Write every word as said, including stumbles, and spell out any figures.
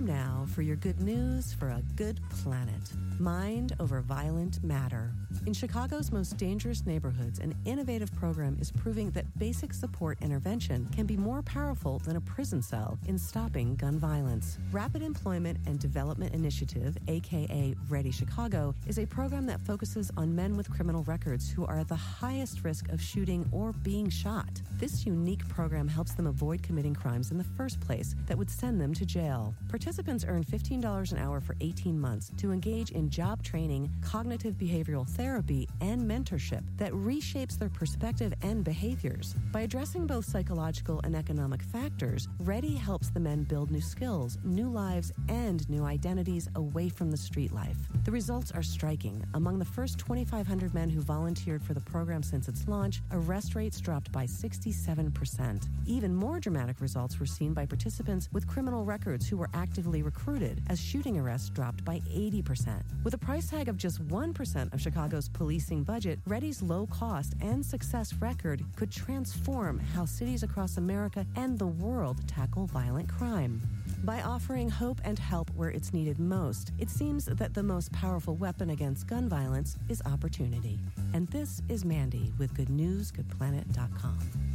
Time now for your good news for a good planet. Mind over violent matter. In Chicago's most dangerous neighborhoods, an innovative program is proving that basic support intervention can be more powerful than a prison cell in stopping gun violence. Rapid Employment and Development Initiative, aka Ready Chicago, is a program that focuses on men with criminal records who are at the highest risk of shooting or being shot. This unique program helps them avoid committing crimes in the first place that would send them to jail. Participants earn fifteen dollars an hour for eighteen months to engage in job training, cognitive behavioral therapy, and mentorship that reshapes their perspective and behaviors. By addressing both psychological and economic factors, Ready helps the men build new skills, new lives, and new identities away from the street life. The results are striking. Among the first twenty-five hundred men who volunteered for the program since its launch, arrest rates dropped by sixty-seven percent. Even more dramatic results were seen by participants with criminal records who were actively recruited, as shooting arrests dropped by eighty percent. With a price tag of just one percent of Chicago's policing budget, Ready's low cost and success record could transform how cities across America and the world tackle violent crime. By offering hope and help where it's needed most, it seems that the most powerful weapon against gun violence is opportunity. And this is Mandy with good news good planet dot com.